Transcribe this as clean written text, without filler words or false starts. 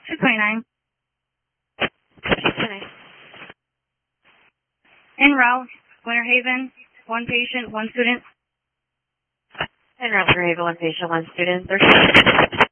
229. 229. En route, Winter Haven, 1 patient, 1 student. En route, Winter Haven, 1 patient, 1 student. 13.